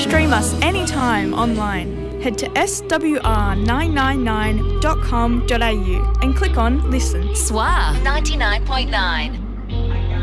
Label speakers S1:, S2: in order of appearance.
S1: stream us anytime online. Head to swr999.com.au and click on Listen.
S2: SWR 99.9.